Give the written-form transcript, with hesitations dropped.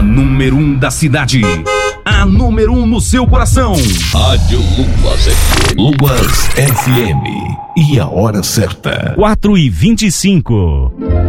número 1 da cidade. A número 1 no seu coração. Rádio Luas FM. Luas FM. E a hora certa. 4h25.